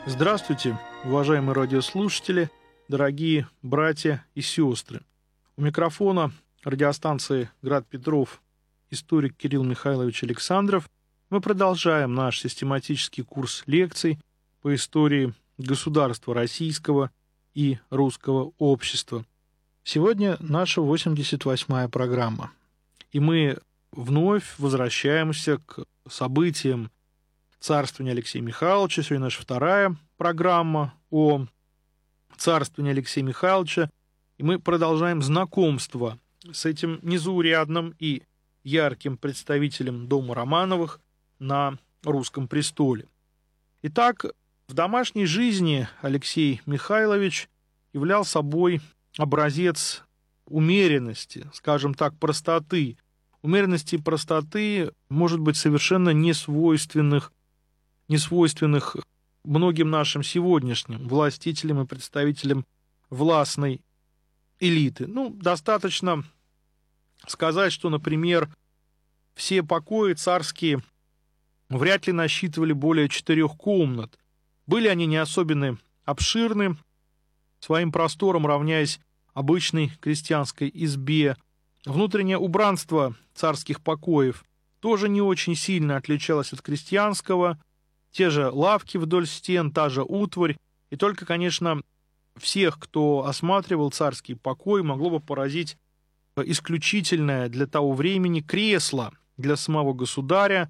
Здравствуйте, уважаемые радиослушатели, дорогие братья и сестры. У микрофона радиостанции «Град Петров» историк Кирилл Михайлович Александров. Мы продолжаем наш систематический курс лекций по истории государства российского и русского общества. Сегодня наша 88-я программа. И мы вновь возвращаемся к событиям царствования Алексея Михайловича. Сегодня наша вторая программа о царствовании Алексея Михайловича. И мы продолжаем знакомство с этим незаурядным и ярким представителем дома Романовых на русском престоле. Итак, в домашней жизни Алексей Михайлович являл собой образец умеренности, скажем так, простоты. Умеренности и простоты, может быть, совершенно несвойственных многим нашим сегодняшним властителям и представителям властной элиты. Достаточно сказать, что, например, все покои царские вряд ли насчитывали более 4 комнат. Были они не особенно обширны, своим простором равняясь обычной крестьянской избе. Внутреннее убранство царских покоев тоже не очень сильно отличалось от крестьянского. Те же лавки вдоль стен, та же утварь. И только, конечно, всех, кто осматривал царский покой, могло бы поразить исключительное для того времени кресло для самого государя.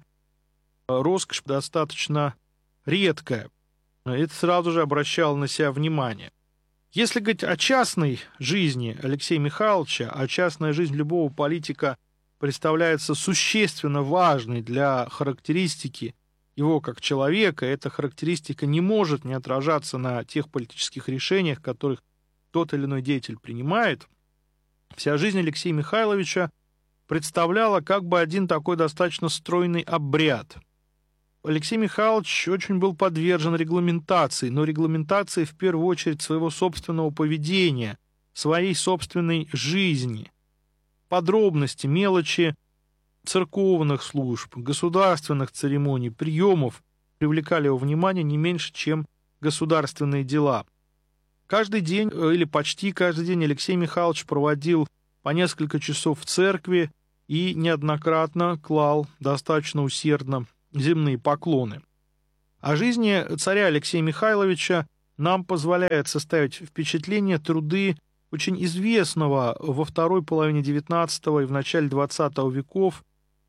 Роскошь достаточно редкая. Это сразу же обращало на себя внимание. Если говорить о частной жизни Алексея Михайловича, а частная жизнь любого политика представляется существенно важной для характеристики его как человека, эта характеристика не может не отражаться на тех политических решениях, которых тот или иной деятель принимает. Вся жизнь Алексея Михайловича представляла как бы один такой достаточно стройный обряд. Алексей Михайлович очень был подвержен регламентации, но регламентации в первую очередь своего собственного поведения, своей собственной жизни. Подробности, мелочи церковных служб, государственных церемоний, приемов привлекали его внимание не меньше, чем государственные дела. Каждый день или почти каждый день Алексей Михайлович проводил по несколько часов в церкви и неоднократно клал достаточно усердно земные поклоны. О жизни царя Алексея Михайловича нам позволяет составить впечатление труды очень известного во второй половине XIX и в начале XX веков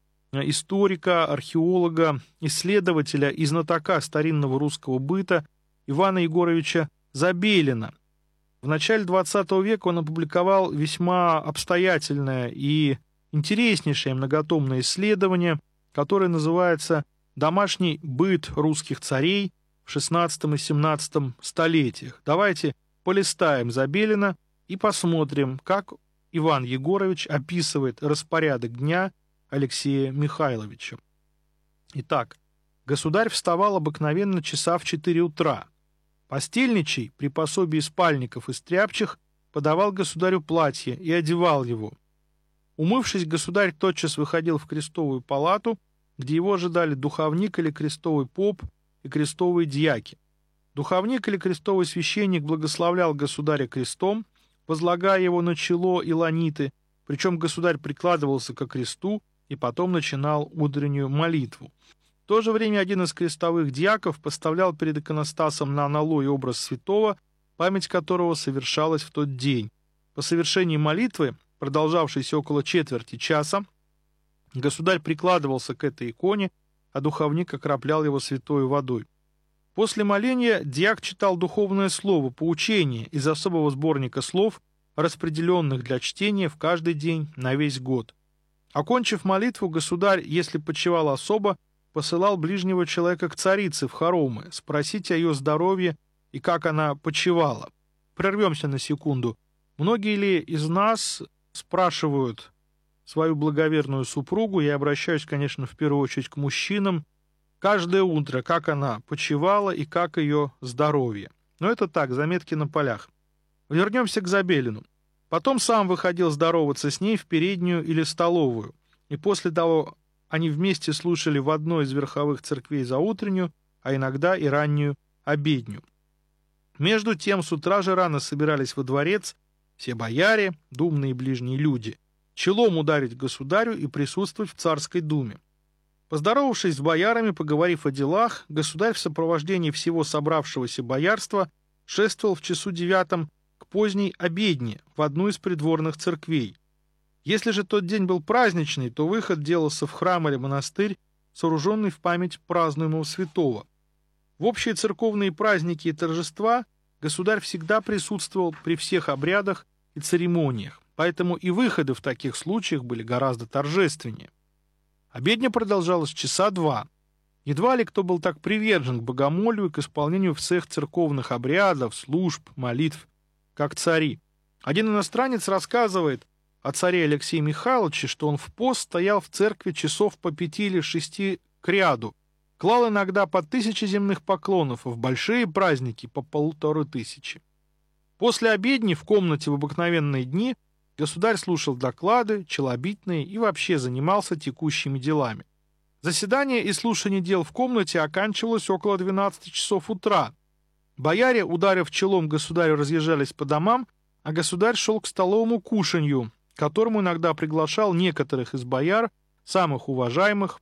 историка, археолога, исследователя и знатока старинного русского быта Ивана Егоровича Забелина. В начале XX века он опубликовал весьма обстоятельное и интереснейшее многотомное исследование, которое называется «Домашний быт русских царей в XVI и XVII столетиях». Давайте полистаем Забелина и посмотрим, как Иван Егорович описывает распорядок дня Алексея Михайловича. Итак, государь вставал обыкновенно часа в 4 утра. Постельничий при пособии спальников и стряпчих подавал государю платье и одевал его. Умывшись, государь тотчас выходил в крестовую палату, где его ожидали духовник или крестовый поп и крестовые дьяки. Духовник или крестовый священник благословлял государя крестом, возлагая его на чело и ланиты, причем государь прикладывался ко кресту и потом начинал утреннюю молитву. В то же время один из крестовых дьяков поставлял перед иконостасом на аналой образ святого, память которого совершалась в тот день. По совершении молитвы, продолжавшейся около четверти часа, государь прикладывался к этой иконе, а духовник окроплял его святой водой. После моления дьяк читал духовное слово, поучение из особого сборника слов, распределенных для чтения в каждый день на весь год. Окончив молитву, государь, если почивал особо, посылал ближнего человека к царице в хоромы, спросить о ее здоровье и как она почивала. Прервемся на секунду. Многие ли из нас спрашивают свою благоверную супругу, я обращаюсь, конечно, в первую очередь к мужчинам, каждое утро, как она почивала и как ее здоровье. Но это так, заметки на полях. Вернемся к Забелину. Потом сам выходил здороваться с ней в переднюю или столовую, и после того они вместе слушали в одной из верховых церквей заутреннюю, а иногда и раннюю обедню. Между тем с утра же рано собирались во дворец все бояре, думные и ближние люди, челом ударить государю и присутствовать в царской думе. Поздоровавшись с боярами, поговорив о делах, государь в сопровождении всего собравшегося боярства шествовал в часу 9 к поздней обедне в одну из придворных церквей. Если же тот день был праздничный, то выход делался в храм или монастырь, сооруженный в память празднуемого святого. В общие церковные праздники и торжества государь всегда присутствовал при всех обрядах и церемониях, поэтому и выходы в таких случаях были гораздо торжественнее. Обедня продолжалась часа 2. Едва ли кто был так привержен к богомолию и к исполнению всех церковных обрядов, служб, молитв, как цари. Один иностранец рассказывает о царе Алексее Михайловиче, что он в пост стоял в церкви часов по 5 или 6 кряду, клал иногда по 1000 земных поклонов, а в большие праздники по 1500. После обедни в комнате в обыкновенные дни государь слушал доклады, челобитные и вообще занимался текущими делами. Заседание и слушание дел в комнате оканчивалось около 12 часов утра. Бояре, ударив челом государю, разъезжались по домам, а государь шел к столовому кушанью, к которому иногда приглашал некоторых из бояр, самых уважаемых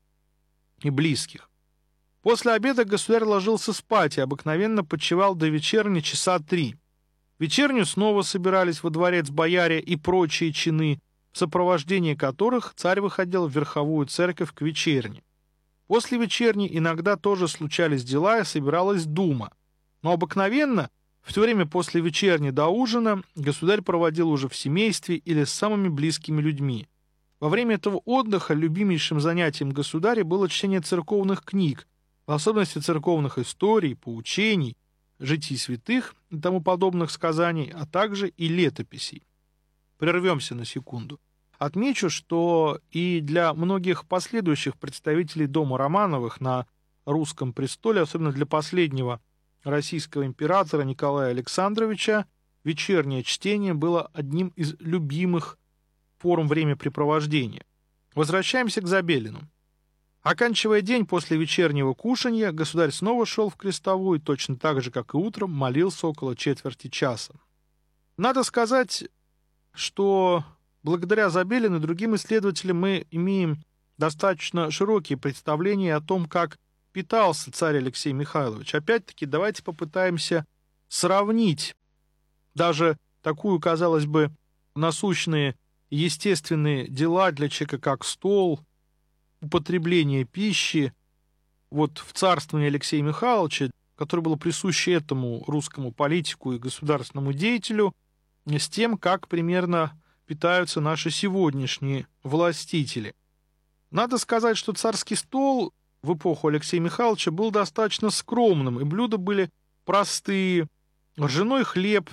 и близких. После обеда государь ложился спать и обыкновенно почивал до вечерни часа 3. В вечерню снова собирались во дворец бояре и прочие чины, в сопровождении которых царь выходил в верховую церковь к вечерне. После вечерни иногда тоже случались дела и собиралась дума. Но обыкновенно, в то время после вечерни до ужина, государь проводил уже в семействе или с самыми близкими людьми. Во время этого отдыха любимейшим занятием государя было чтение церковных книг, в особенности церковных историй, поучений, житий святых и тому подобных сказаний, а также и летописей. Прервемся на секунду. Отмечу, что и для многих последующих представителей дома Романовых на русском престоле, особенно для последнего российского императора Николая Александровича, вечернее чтение было одним из любимых форм времяпрепровождения. Возвращаемся к Забелину. Оканчивая день после вечернего кушанья, государь снова шел в крестовую, точно так же, как и утром, молился около четверти часа. Надо сказать, что благодаря Забелину и другим исследователям мы имеем достаточно широкие представления о том, как питался царь Алексей Михайлович. Опять-таки, давайте попытаемся сравнить даже такую, казалось бы, насущные естественные дела для человека, как стол, употребление пищи, вот в царствовании Алексея Михайловича, которое было присуще этому русскому политику и государственному деятелю, с тем, как примерно питаются наши сегодняшние властители. Надо сказать, что царский стол в эпоху Алексея Михайловича был достаточно скромным, и блюда были простые, ржаной хлеб,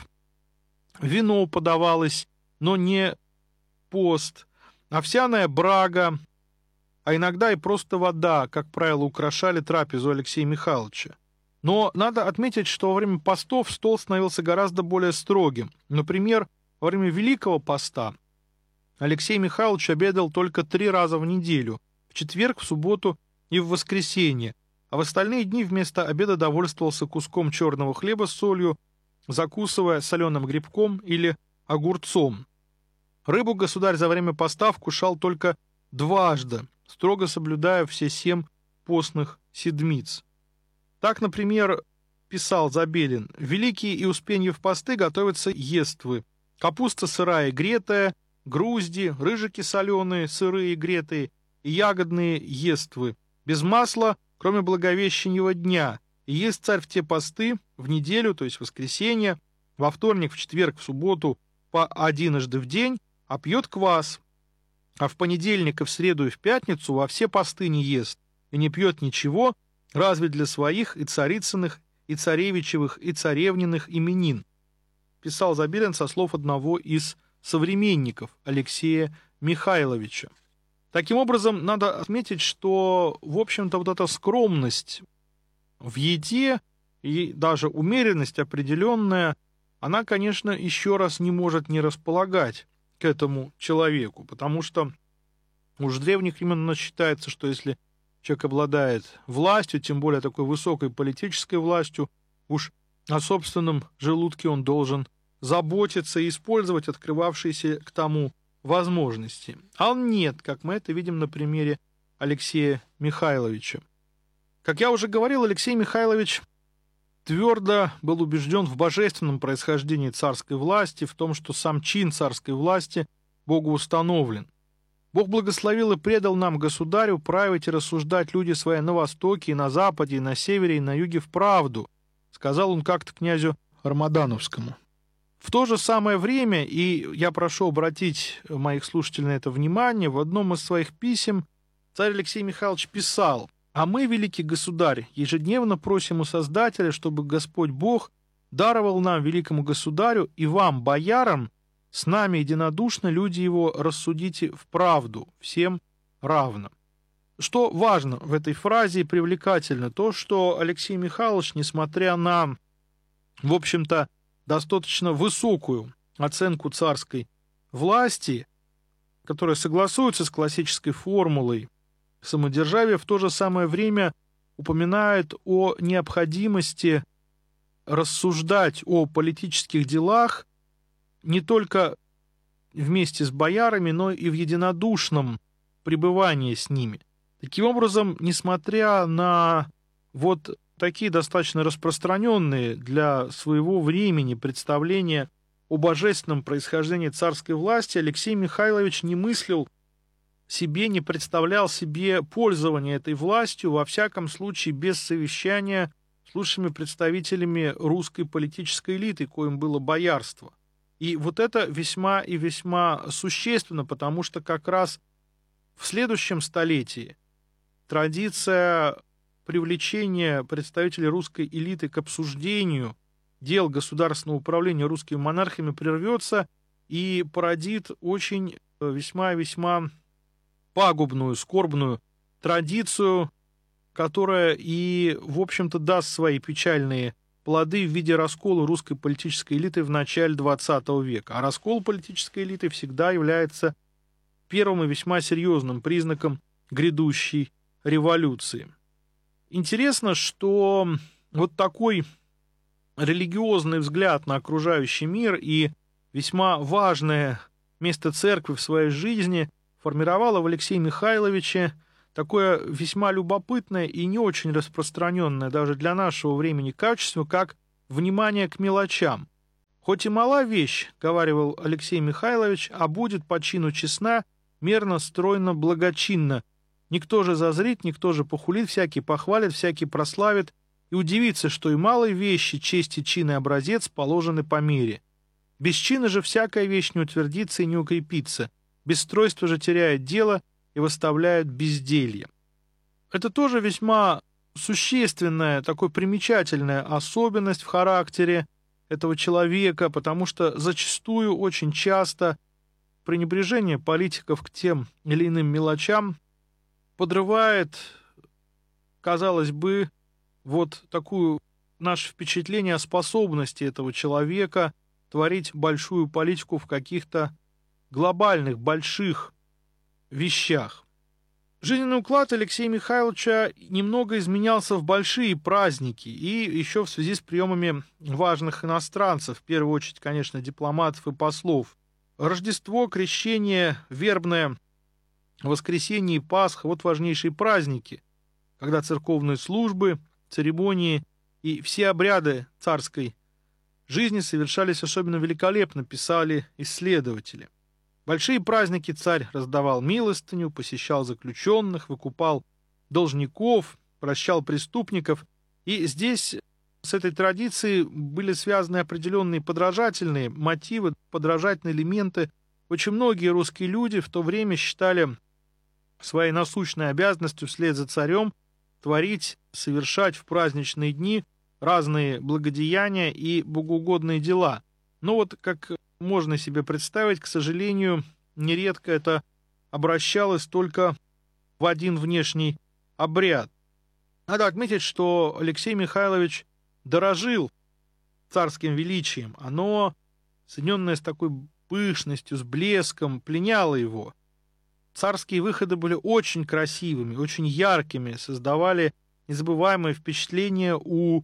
вино подавалось, но не пост, овсяная брага, а иногда и просто вода, как правило, украшали трапезу Алексея Михайловича. Но надо отметить, что во время постов стол становился гораздо более строгим. Например, во время Великого поста Алексей Михайлович обедал только 3 раза в неделю, в четверг, в субботу и в воскресенье, а в остальные дни вместо обеда довольствовался куском черного хлеба с солью, закусывая соленым грибком или огурцом. Рыбу государь за время поста вкушал только дважды, строго соблюдая все 7 постных седмиц. Так, например, писал Забелин: «В великие и Успеньев посты готовятся ествы: капуста сырая и гретая, грузди, рыжики соленые, сырые и гретые, и ягодные ествы, без масла, кроме Благовещеньего дня, и ест царь в те посты в неделю, то есть воскресенье, во вторник, в четверг, в субботу по одиножды в день, а пьет квас, а в понедельник и в среду и в пятницу во все посты не ест и не пьет ничего, разве для своих и царицыных, и царевичевых, и царевниных именин», писал Забелин со слов одного из современников Алексея Михайловича. Таким образом, надо отметить, что, в общем-то, вот эта скромность в еде и даже умеренность определенная, она, конечно, еще раз не может не располагать к этому человеку, потому что уж с древних времен считается, что если человек обладает властью, тем более такой высокой политической властью, Уж о собственном желудке он должен заботиться и использовать открывавшиеся к тому возможности. А он нет, как мы это видим на примере Алексея Михайловича. Как я уже говорил, Алексей Михайлович твердо был убежден в божественном происхождении царской власти, в том, что сам чин царской власти Богу установлен. Бог благословил и предал нам, государю, править и рассуждать люди свои на востоке, и на западе, и на севере, и на юге в правду, сказал он как-то князю Рамадановскому. В то же самое время, и я прошу обратить моих слушателей на это внимание, в одном из своих писем царь Алексей Михайлович писал: «А мы, великий государь, ежедневно просим у Создателя, чтобы Господь Бог даровал нам, великому государю, и вам, боярам, с нами единодушно, люди его, рассудите в правду, всем равно». Что важно в этой фразе и привлекательно, то, что Алексей Михайлович, несмотря на, в общем-то, достаточно высокую оценку царской власти, которая согласуется с классической формулой самодержавия, в то же самое время упоминает о необходимости рассуждать о политических делах не только вместе с боярами, но и в единодушном пребывании с ними. Таким образом, несмотря на вот такие достаточно распространенные для своего времени представления о божественном происхождении царской власти, Алексей Михайлович не мыслил себе, не представлял себе пользования этой властью, во всяком случае без совещания с лучшими представителями русской политической элиты, коим было боярство. И вот это весьма и весьма существенно, потому что как раз в следующем столетии традиция привлечения представителей русской элиты к обсуждению дел государственного управления русскими монархами прервется и породит очень весьма пагубную, скорбную традицию, которая и, в общем-то, даст свои печальные плоды в виде раскола русской политической элиты в начале XX века. А раскол политической элиты всегда является первым и весьма серьезным признаком грядущей революции. Интересно, что вот такой религиозный взгляд на окружающий мир и весьма важное место церкви в своей жизни формировало в Алексее Михайловиче такое весьма любопытное и не очень распространенное даже для нашего времени качество, как внимание к мелочам. «Хоть и мала вещь, — говаривал Алексей Михайлович, — а будет по чину честна, мерно, стройно, благочинно. Никто же зазрит, никто же похулит, всякий похвалит, всякий прославит, и удивится, что и малой вещи честь и чин и образец положены по мере. Без чина же всякая вещь не утвердится и не укрепится, бесстройство же теряет дело и выставляет безделье». Это тоже весьма существенная, такой примечательная особенность в характере этого человека, потому что зачастую, очень часто пренебрежение политиков к тем или иным мелочам подрывает, казалось бы, вот такую наше впечатление о способности этого человека творить большую политику в каких-то глобальных, больших вещах. Жизненный уклад Алексея Михайловича немного изменялся в большие праздники и еще в связи с приемами важных иностранцев, в первую очередь, конечно, дипломатов и послов. Рождество, Крещение, Вербное Воскресенье и Пасха — вот важнейшие праздники, когда церковные службы, церемонии и все обряды царской жизни совершались особенно великолепно, писали исследователи. Большие праздники царь раздавал милостыню, посещал заключенных, выкупал должников, прощал преступников. И здесь с этой традицией были связаны определенные подражательные мотивы, подражательные элементы. Очень многие русские люди в то время считали своей насущной обязанностью вслед за царем творить, совершать в праздничные дни разные благодеяния и богоугодные дела. Но вот, как можно себе представить, к сожалению, нередко это обращалось только в один внешний обряд. Надо отметить, что Алексей Михайлович дорожил царским величием. Оно, соединенное с такой пышностью, с блеском, пленяло его. Царские выходы были очень красивыми, очень яркими, создавали незабываемое впечатление у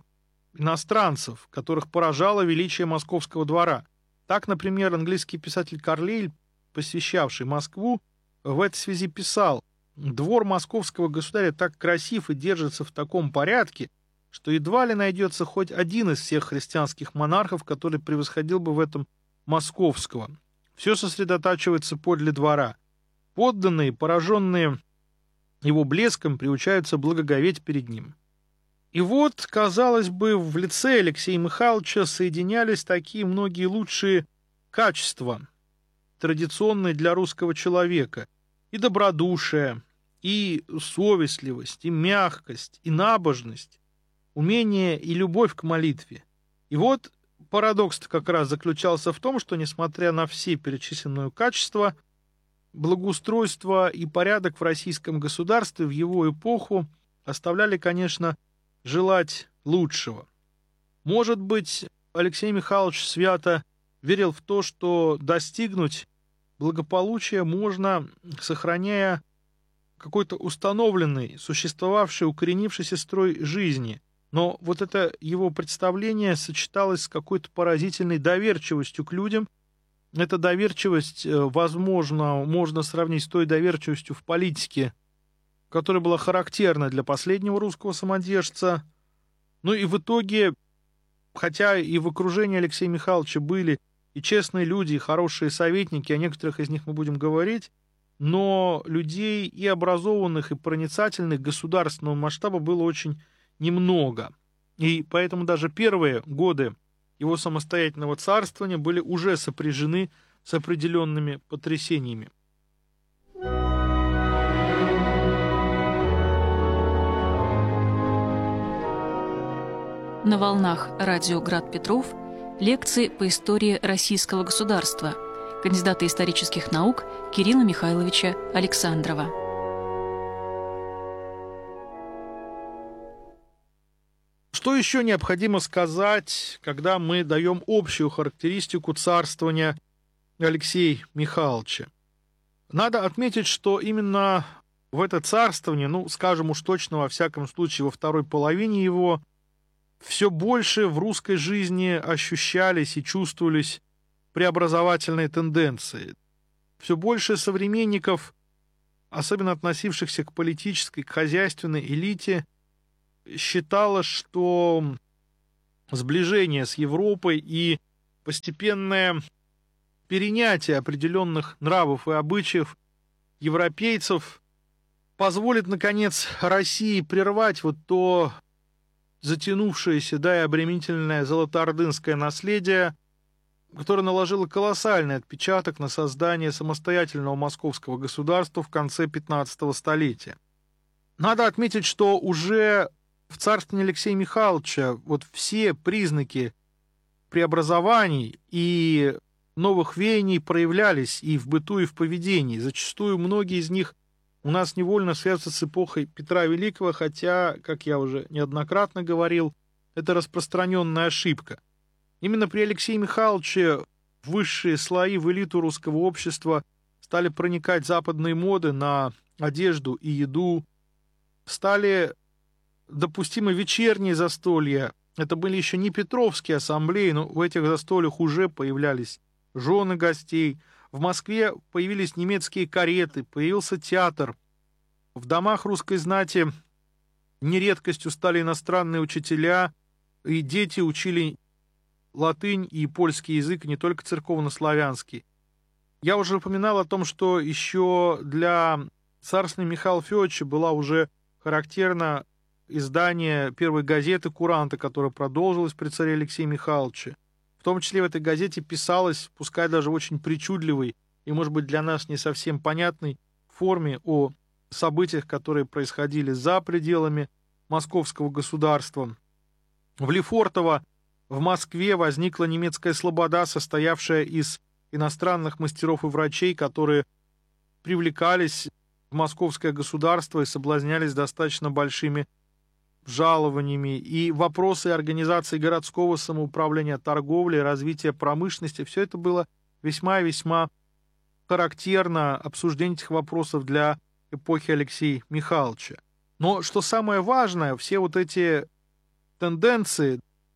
иностранцев, которых поражало величие московского двора. Так, например, английский писатель Карлейль, посещавший Москву, в этой связи писал: «Двор московского государя так красив и держится в таком порядке, что едва ли найдется хоть один из всех христианских монархов, который превосходил бы в этом московского. Все сосредотачивается подле двора. Подданные, пораженные его блеском, приучаются благоговеть перед ним». И вот, казалось бы, в лице Алексея Михайловича соединялись такие многие лучшие качества, традиционные для русского человека: и добродушие, и совестливость, и мягкость, и набожность, умение и любовь к молитве. И вот парадокс как раз заключался в том, что, несмотря на все перечисленные качества, благоустройство и порядок в российском государстве в его эпоху оставляли, конечно, желать лучшего. Может быть, Алексей Михайлович свято верил в то, что достигнуть благополучия можно, сохраняя какой-то установленный, существовавший, укоренившийся строй жизни. Но вот это его представление сочеталось с какой-то поразительной доверчивостью к людям. Эта доверчивость, возможно, можно сравнить с той доверчивостью в политике, которая была характерна для последнего русского самодержца. Ну и в итоге, хотя и в окружении Алексея Михайловича были и честные люди, и хорошие советники, о некоторых из них мы будем говорить, но людей и образованных, и проницательных государственного масштаба было очень немного. И поэтому даже первые годы его самостоятельного царствования были уже сопряжены с определенными потрясениями. На волнах радио «Град Петров» лекции по истории российского государства кандидата исторических наук Кирилла Михайловича Александрова. Что еще необходимо сказать, когда мы даем общую характеристику царствования Алексея Михайловича? Надо отметить, что именно в это царствование, скажем уж точно, во всяком случае, во второй половине его, все больше в русской жизни ощущались и чувствовались преобразовательные тенденции. Все больше современников, особенно относившихся к политической, к хозяйственной элите, считало, что сближение с Европой и постепенное перенятие определенных нравов и обычаев европейцев позволит, наконец, России прервать вот то затянувшееся, и обременительное золотоордынское наследие, которое наложило колоссальный отпечаток на создание самостоятельного московского государства в конце 15 столетия. Надо отметить, что уже в царствовании Алексея Михайловича вот все признаки преобразований и новых веяний проявлялись и в быту, и в поведении. Зачастую многие из них у нас невольно связываются с эпохой Петра Великого, хотя, как я уже неоднократно говорил, это распространенная ошибка. Именно при Алексее Михайловиче в высшие слои, в элиту русского общества стали проникать западные моды на одежду и еду, стали допустимы вечерние застолья. Это были еще не петровские ассамблеи, но в этих застольях уже появлялись жены гостей. В Москве появились немецкие кареты, появился театр. В домах русской знати нередкостью стали иностранные учителя, и дети учили латынь и польский язык, не только церковно-славянский. Я уже упоминал о том, что еще для царствования Михаила Федоровича была уже характерна издание первой газеты «Куранта», которая продолжилась при царе Алексее Михайловиче. В том числе в этой газете писалось, пускай даже в очень причудливой и, может быть, для нас не совсем понятной форме о событиях, которые происходили за пределами московского государства. В Лефортово в Москве возникла немецкая слобода, состоявшая из иностранных мастеров и врачей, которые привлекались в московское государство и соблазнялись достаточно большими жалованиями. И вопросы организации городского самоуправления, торговли, развития промышленности, все это было весьма-весьма характерно, обсуждение этих вопросов для эпохи Алексея Михайловича. Но что самое важное, все вот эти тенденции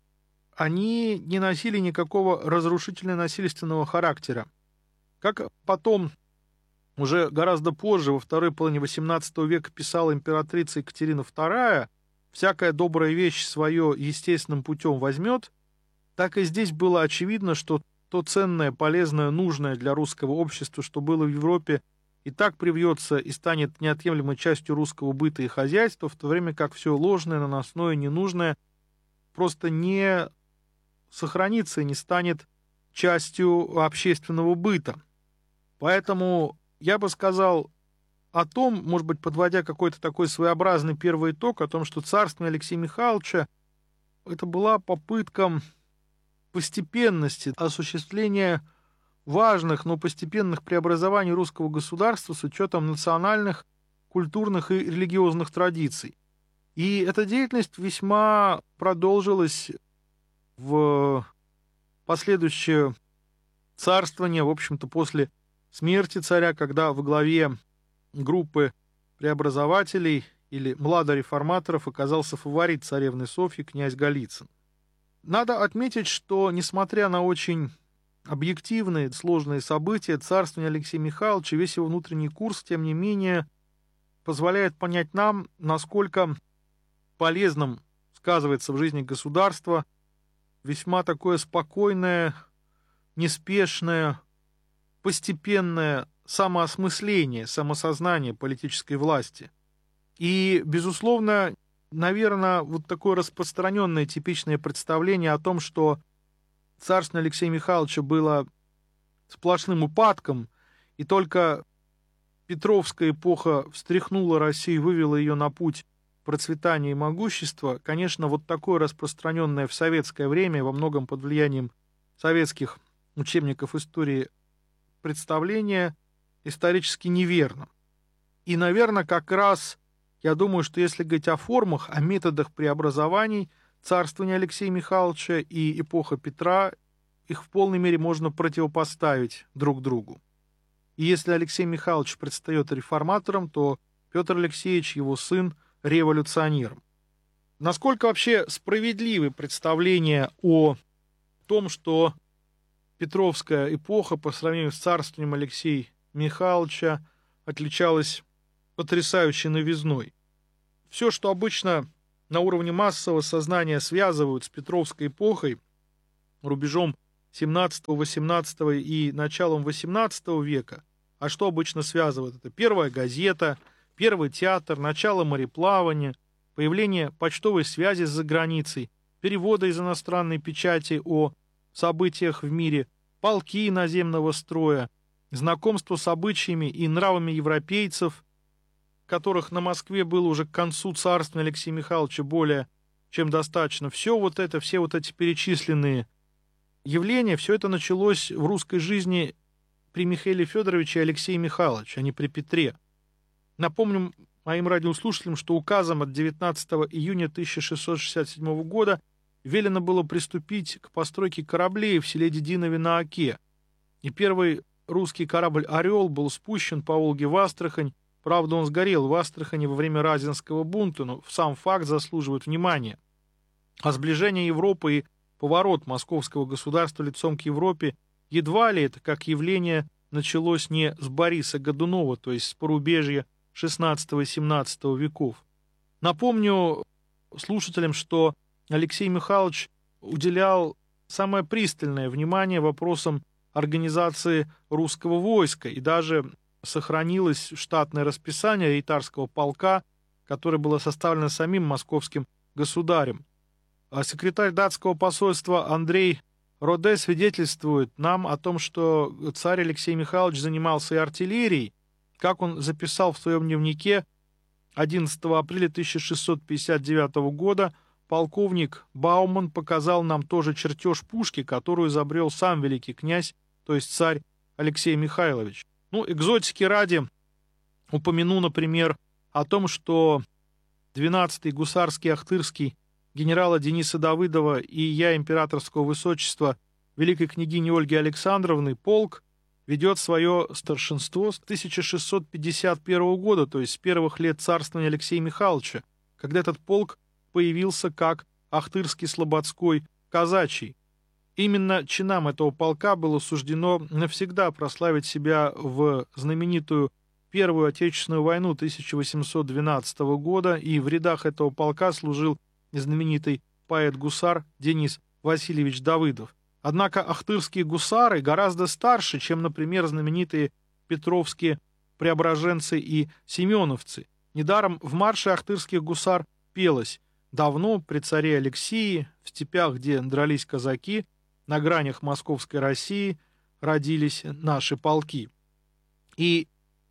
они не носили никакого разрушительно-насильственного характера. Как потом, уже гораздо позже, во второй половине XVIII века писала императрица Екатерина II, «Всякая добрая вещь свое естественным путем возьмет», так и здесь было очевидно, что то ценное, полезное, нужное для русского общества, что было в Европе, и так привьется и станет неотъемлемой частью русского быта и хозяйства, в то время как все ложное, наносное, ненужное просто не сохранится и не станет частью общественного быта. Поэтому я бы сказал о том, может быть, подводя какой-то такой своеобразный первый итог, о том, что царствование Алексея Михайловича это была попытка постепенности осуществления важных, но постепенных преобразований русского государства с учетом национальных, культурных и религиозных традиций. И эта деятельность весьма продолжилась в последующее царствование, в общем-то, после смерти царя, когда во главе группы преобразователей или младореформаторов оказался фаворит царевны Софьи, князь Голицын. Надо отметить, что, несмотря на очень объективные, сложные события, царствование Алексея Михайловича, весь его внутренний курс, тем не менее, позволяет понять нам, насколько полезным сказывается в жизни государства весьма такое спокойное, неспешное, постепенное самоосмысление, самосознание политической власти. И, безусловно, наверное, вот такое распространенное типичное представление о том, что царствование Алексея Михайловича было сплошным упадком, и только Петровская эпоха встряхнула Россию и вывела ее на путь процветания и могущества, конечно, вот такое распространенное в советское время, во многом под влиянием советских учебников истории представление исторически неверно. И, наверное, как раз я думаю, что если говорить о формах, о методах преобразований царствования Алексея Михайловича и эпоха Петра, их в полной мере можно противопоставить друг другу. И если Алексей Михайлович предстает реформатором, то Петр Алексеевич, его сын, революционером. Насколько вообще справедливы представления о том, что Петровская эпоха по сравнению с царствованием Алексея Михайловича отличалась потрясающей новизной? Все, что обычно на уровне массового сознания связывают с Петровской эпохой, рубежом 17-18 и началом 18 века, а что обычно связывает? Это первая газета, первый театр, начало мореплавания, появление почтовой связи с заграницей, переводы из иностранной печати о событиях в мире, полки наземного строя, знакомство с обычаями и нравами европейцев, которых на Москве было уже к концу царствования Алексея Михайловича более чем достаточно. Все вот эти перечисленные явления, все это началось в русской жизни при Михаиле Федоровиче и Алексее Михайловиче, а не при Петре. Напомним моим радиослушателям, что указом от 19 июня 1667 года велено было приступить к постройке кораблей в селе Дединове на Оке. И первый русский корабль «Орел» был спущен по Волге в Астрахань. Правда, он сгорел в Астрахани во время Разинского бунта, но сам факт заслуживает внимания. А сближение Европы и поворот московского государства лицом к Европе едва ли это как явление началось не с Бориса Годунова, то есть с порубежья XVI-XVII веков. Напомню слушателям, что Алексей Михайлович уделял самое пристальное внимание вопросам организации русского войска, и даже сохранилось штатное расписание рейтарского полка, которое было составлено самим московским государем. А секретарь датского посольства Андрей Роде свидетельствует нам о том, что царь Алексей Михайлович занимался и артиллерией. Как он записал в своем дневнике, 11 апреля 1659 года полковник Бауман показал нам тоже чертеж пушки, которую изобрел сам великий князь, то есть царь Алексей Михайлович. Экзотики ради упомяну, например, о том, что 12-й гусарский Ахтырский генерала Дениса Давыдова и я императорского высочества великой княгини Ольги Александровны полк ведет свое старшинство с 1651 года, то есть с первых лет царствования Алексея Михайловича, когда этот полк появился как Ахтырский Слободской казачий. Именно чинам этого полка было суждено навсегда прославить себя в знаменитую Первую Отечественную войну 1812 года, и в рядах этого полка служил знаменитый поэт-гусар Денис Васильевич Давыдов. Однако ахтырские гусары гораздо старше, чем, например, знаменитые петровские преображенцы и семеновцы. Недаром в марше ахтырских гусар пелось: «Давно при царе Алексии, в степях, где дрались казаки, на гранях Московской России родились наши полки». И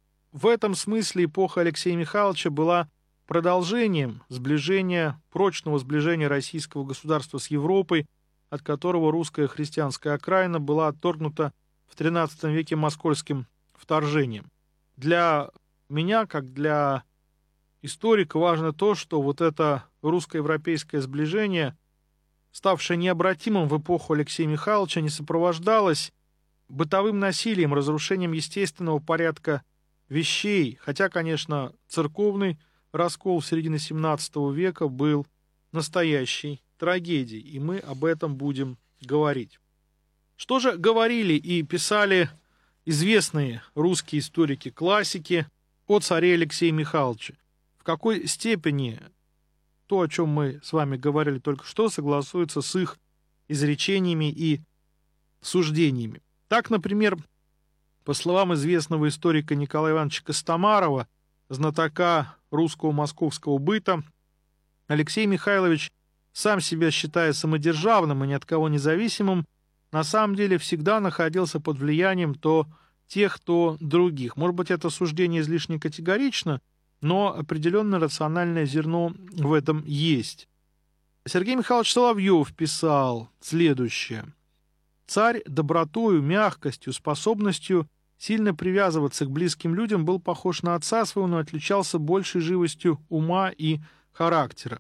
в этом смысле эпоха Алексея Михайловича была продолжением сближения, прочного сближения российского государства с Европой, от которого русская христианская окраина была отторгнута в XIII веке москольским вторжением. Для меня, как для историка, важно то, что вот это русско-европейское сближение, ставшее необратимым в эпоху Алексея Михайловича, не сопровождалось бытовым насилием, разрушением естественного порядка вещей, хотя, конечно, церковный раскол в середине XVII века был настоящей трагедией, и мы об этом будем говорить. Что же говорили и писали известные русские историки-классики о царе Алексее Михайловиче? В какой степени то, о чем мы с вами говорили только что, согласуется с их изречениями и суждениями? Так, например, по словам известного историка Николая Ивановича Костомарова, знатока русского московского быта, Алексей Михайлович, сам себя считая самодержавным и ни от кого независимым, на самом деле всегда находился под влиянием то тех, то других. Может быть, это суждение излишне категорично, но определенное рациональное зерно в этом есть. Сергей Михайлович Соловьев писал следующее. «Царь добротою, мягкостью, способностью сильно привязываться к близким людям был похож на отца своего, но отличался большей живостью ума и характера.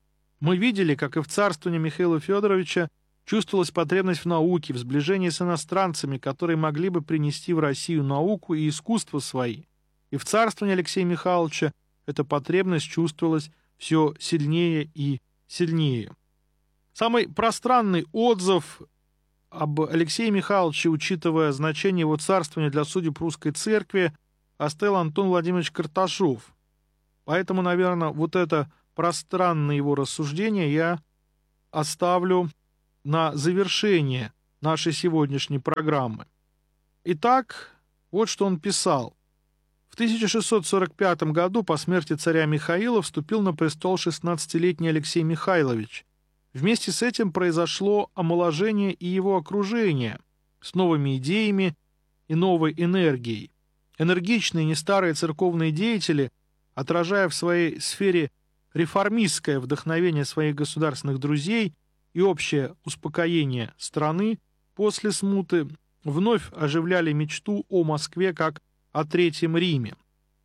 Мы видели, как и в царствовании Михаила Федоровича чувствовалась потребность в науке, в сближении с иностранцами, которые могли бы принести в Россию науку и искусство свои. И в царствовании Алексея Михайловича эта потребность чувствовалась все сильнее и сильнее». Самый пространный отзыв об Алексее Михайловиче, учитывая значение его царствования для судеб русской церкви, оставил Антон Владимирович Карташов. Поэтому, наверное, вот это пространное его рассуждение я оставлю на завершение нашей сегодняшней программы. Итак, вот что он писал. В 1645 году по смерти царя Михаила вступил на престол 16-летний Алексей Михайлович. Вместе с этим произошло омоложение и его окружения с новыми идеями и новой энергией. Энергичные нестарые церковные деятели, отражая в своей сфере реформистское вдохновение своих государственных друзей и общее успокоение страны после смуты, вновь оживляли мечту о Москве как о Третьем Риме.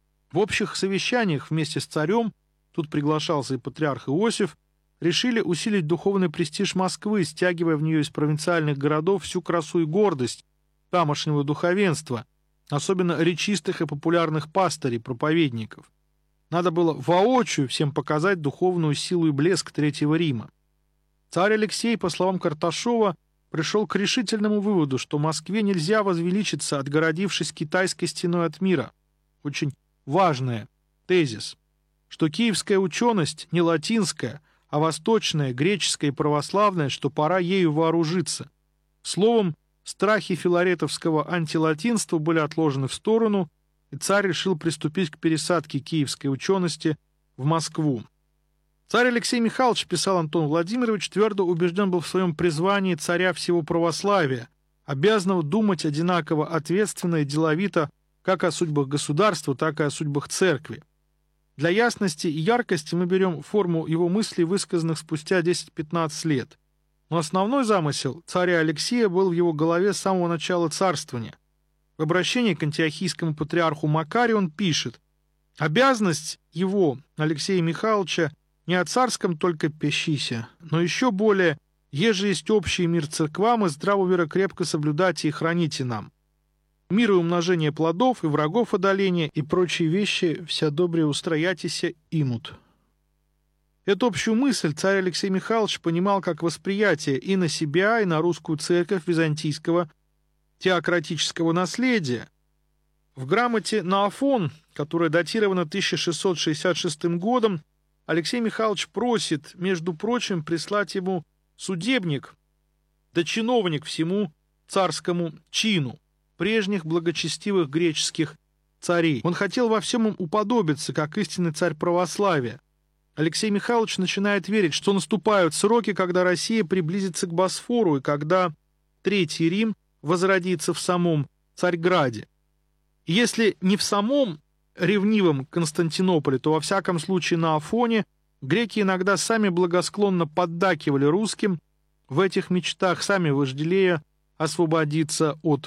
В общих совещаниях вместе с царем, тут приглашался и патриарх Иосиф, решили усилить духовный престиж Москвы, стягивая в нее из провинциальных городов всю красу и гордость тамошнего духовенства, особенно речистых и популярных пастырей, проповедников. Надо было воочию всем показать духовную силу и блеск Третьего Рима. Царь Алексей, по словам Карташова, пришел к решительному выводу, что Москве нельзя возвеличиться, отгородившись китайской стеной от мира. Очень важный тезис, что киевская ученость не латинская, а восточная, греческая и православная, что пора ею вооружиться. Словом, страхи филаретовского антилатинства были отложены в сторону, и царь решил приступить к пересадке киевской учености в Москву. Царь Алексей Михайлович, писал Антон Владимирович, твердо убежден был в своем призвании царя всего православия, обязанного думать одинаково ответственно и деловито как о судьбах государства, так и о судьбах церкви. Для ясности и яркости мы берем форму его мыслей, высказанных спустя 10-15 лет. Но основной замысел царя Алексея был в его голове с самого начала царствования. В обращении к антиохийскому патриарху Макарию он пишет: «Обязанность его, Алексея Михайловича, не о царском только пещися, но еще более, еже есть общий мир церквам, и здраво верокрепко соблюдайте и храните нам. Мир и умножение плодов, и врагов одоления, и прочие вещи, вся добрые устроятися имут». Эту общую мысль царь Алексей Михайлович понимал как восприятие и на себя, и на русскую церковь византийского теократического наследия. В грамоте на Афон, которая датирована 1666 годом, Алексей Михайлович просит, между прочим, прислать ему судебник, да чиновник всему царскому чину прежних благочестивых греческих царей. Он хотел во всем им уподобиться, как истинный царь православия. Алексей Михайлович начинает верить, что наступают сроки, когда Россия приблизится к Босфору и когда Третий Рим возродится в самом Царьграде. И если не в самом ревнивом Константинополе, то во всяком случае на Афоне греки иногда сами благосклонно поддакивали русским в этих мечтах, сами вожделея освободиться от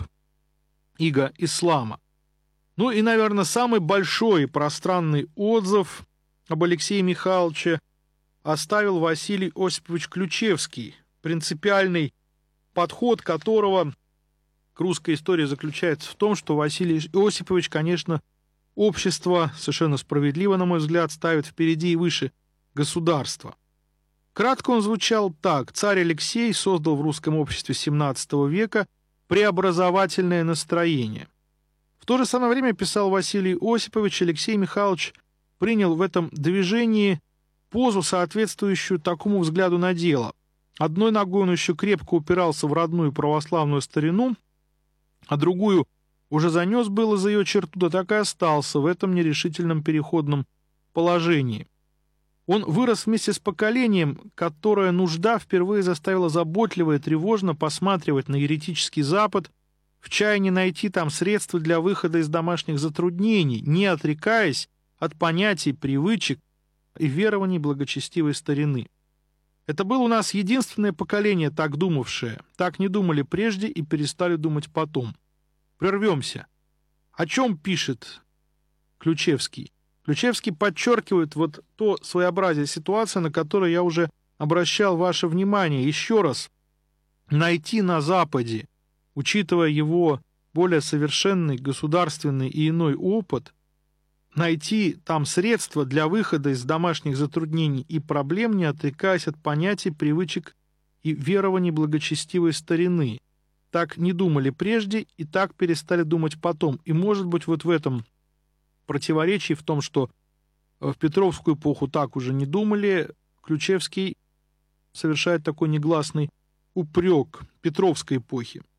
ига ислама. Ну и, наверное, самый большой и пространный отзыв об Алексее Михайловиче оставил Василий Осипович Ключевский, принципиальный подход которого к русской истории заключается в том, что Василий Осипович, конечно, общество, совершенно справедливо, на мой взгляд, ставит впереди и выше государства. Кратко он звучал так. Царь Алексей создал в русском обществе XVII века преобразовательное настроение. В то же самое время, писал Василий Осипович, Алексей Михайлович принял в этом движении позу, соответствующую такому взгляду на дело. Одной ногой он еще крепко упирался в родную православную старину, а другую уже занес было за ее черту, да так и остался в этом нерешительном переходном положении. Он вырос вместе с поколением, которое нужда впервые заставила заботливо и тревожно посматривать на еретический Запад, в чаянии найти там средства для выхода из домашних затруднений, не отрекаясь от понятий, привычек и верований благочестивой старины. Это было у нас единственное поколение, так думавшее. Так не думали прежде и перестали думать потом. Прервемся. О чем пишет Ключевский? Ключевский подчеркивает вот то своеобразие ситуации, на которое я уже обращал ваше внимание. Еще раз, найти на Западе, учитывая его более совершенный государственный и иной опыт, найти там средства для выхода из домашних затруднений и проблем, не отрекаясь от понятий, привычек и верований благочестивой старины. Так не думали прежде и так перестали думать потом. И, может быть, вот в этом противоречии, в том, что в Петровскую эпоху так уже не думали, Ключевский совершает такой негласный упрек Петровской эпохи.